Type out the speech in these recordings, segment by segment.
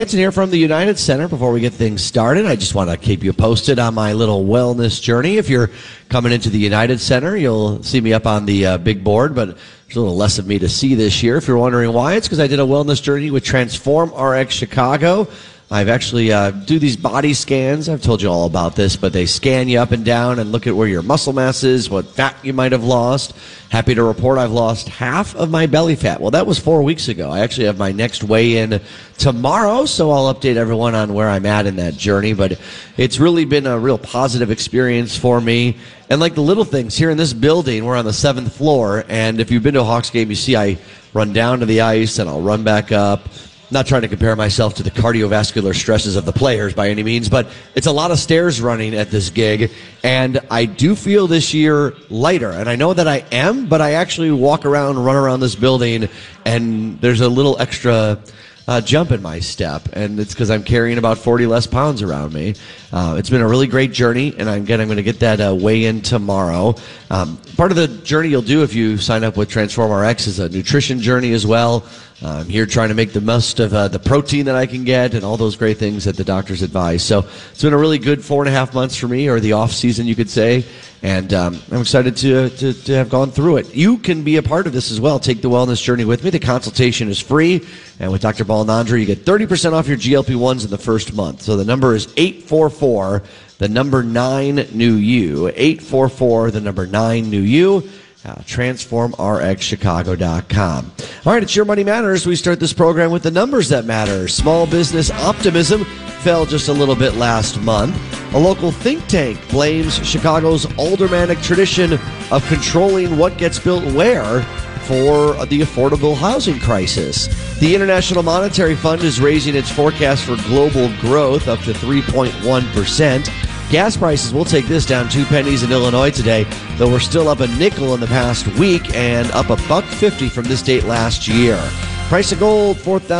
It's here from the United Center. Before we get things started, I just want to keep you posted on my little wellness journey. If you're coming into the United Center, you'll see me up on the big board, but there's a little less of me to see this year. If you're wondering why, it's because I did a wellness journey with Transform RX Chicago. I've actually do these body scans. I've told you all about this, but they scan you up and down and look at where your muscle mass is, what fat you might have lost. Happy to report I've lost half of my belly fat. Well, that was 4 weeks ago. I actually have my next weigh-in tomorrow, so I'll update everyone on where I'm at in that journey. But it's really been a real positive experience for me. And like the little things here in this building, we're on the 7th floor, and if you've been to a Hawks game, you see I run down to the ice and I'll run back up. Not trying to compare myself to the cardiovascular stresses of the players by any means, but it's a lot of stairs running at this gig, and I do feel this year lighter, and I know that I am, but I actually walk around, run around this building, and there's a little extra jump in my step, and it's because I'm carrying about 40 less pounds around me. It's been a really great journey, and I'm going to get that weigh-in tomorrow. Part of the journey you'll do if you sign up with Transform RX is a nutrition journey as well. I'm here trying to make the most of the protein that I can get and all those great things that the doctors advise. So it's been a really good 4.5 months for me, or the off season, you could say. And I'm excited to have gone through it. You can be a part of this as well. Take the wellness journey with me. The consultation is free. And with Dr. Balnandra, you get 30% off your GLP-1s in the first month. So the number is 844, the number 9-NEW. 844, the number 9-NEW. TransformRxChicago.com. All right, it's Your Money Matters. We start this program with the numbers that matter. Small business optimism fell just a little bit last month. A local think tank blames Chicago's aldermanic tradition of controlling what gets built where for the affordable housing crisis. The International Monetary Fund is raising its forecast for global growth up to 3.1%. Gas prices, we'll take this, down 2 pennies in Illinois today, though we're still up a nickel in the past week and up $1.50 from this date last year. Price of gold,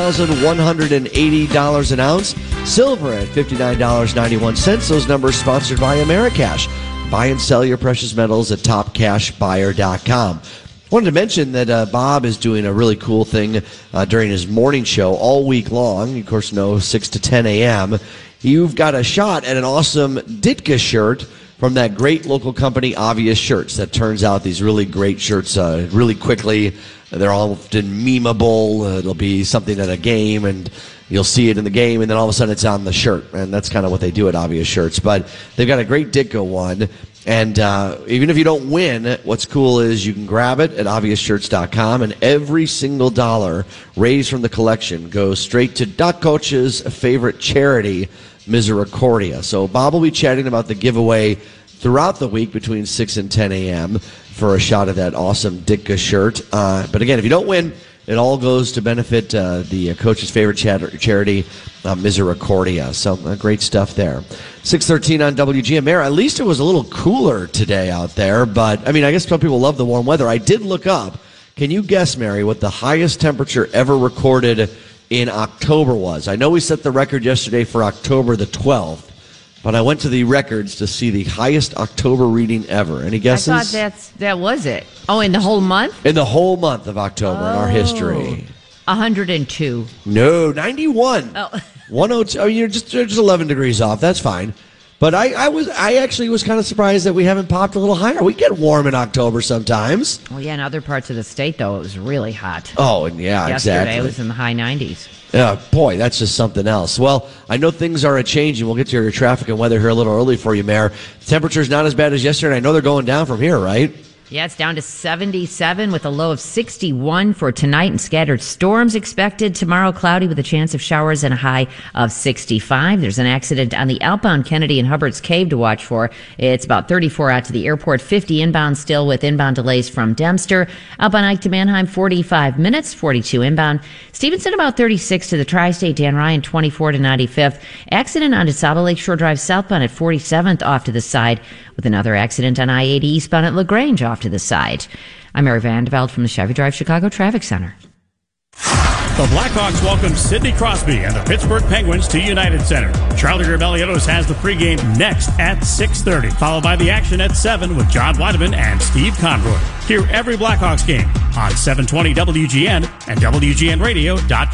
$4,180 an ounce. Silver at $59.91. Those numbers sponsored by Americash. Buy and sell your precious metals at topcashbuyer.com. Wanted to mention that Bob is doing a really cool thing during his morning show all week long. You, of course, know 6 to 10 a.m., You've got a shot at an awesome Ditka shirt from that great local company, Obvious Shirts, that turns out these really great shirts really quickly. They're often memeable. It'll be something at a game, and you'll see it in the game, and then all of a sudden it's on the shirt. And that's kind of what they do at Obvious Shirts. But they've got a great Ditka one. And even if you don't win, what's cool is you can grab it at obviousshirts.com, and every single dollar raised from the collection goes straight to Doc Coach's favorite charity, Misericordia. So Bob will be chatting about the giveaway throughout the week between 6 and 10 a.m. for a shot of that awesome Ditka shirt. But again, if you don't win, it all goes to benefit the coach's favorite charity, Misericordia. So great stuff there. 6:13 on WGMR. At least it was a little cooler today out there. But, I mean, I guess some people love the warm weather. I did look up. Can you guess, Mary, what the highest temperature ever recorded in October was? I know we set the record yesterday for October the 12th. But I went to the records to see the highest October reading ever. Any guesses? I thought that was it. Oh, in the whole month? In the whole month of October in our history. 102. No, 91. Oh. 102. Oh, you're just 11 degrees off. That's fine. But I actually was kind of surprised that we haven't popped a little higher. We get warm in October sometimes. Well, yeah, in other parts of the state, though, it was really hot. Oh, and yeah, Yesterday exactly. it was in the high 90s. Yeah, boy, that's just something else. Well, I know things are changing. We'll get to your traffic and weather here a little early for you, Mayor. Temperature's not as bad as yesterday. I know they're going down from here, right? Yeah, it's down to 77 with a low of 61 for tonight, and scattered storms expected. Tomorrow, cloudy with a chance of showers and a high of 65. There's an accident on the outbound Kennedy and Hubbard's Cave to watch for. It's about 34 out to the airport, 50 inbound still with inbound delays from Dempster. Outbound Ike to Manheim, 45 minutes, 42 inbound. Stevenson about 36 to the Tri-State. Dan Ryan, 24 to 95th. Accident on DeSable Lakeshore Drive southbound at 47th off to the side, with another accident on I-80 eastbound at LaGrange off to the side. I'm Mary Vandeveld from the Chevy Drive Chicago Traffic Center. The Blackhawks welcome Sidney Crosby and the Pittsburgh Penguins to United Center. Charlie Rebelliottos has the pregame next at 6:30, followed by the action at 7 with John Weideman and Steve Conroy. Hear every Blackhawks game on 720 WGN and WGNradio.com.